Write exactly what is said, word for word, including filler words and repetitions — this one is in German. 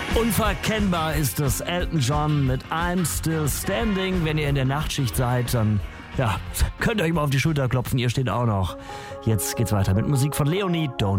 Unverkennbar ist es, Elton John mit I'm Still Standing. Wenn ihr in der Nachtschicht seid, dann ja, könnt ihr euch mal auf die Schulter klopfen, ihr steht auch noch. Jetzt geht's weiter mit Musik von Leonie, Don't